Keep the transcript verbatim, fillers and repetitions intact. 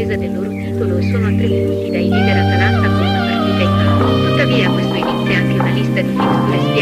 difesa del loro titolo e sono attribuiti dai leader Atalanta con una partita in mano. Tuttavia questo inizia anche una lista di fixture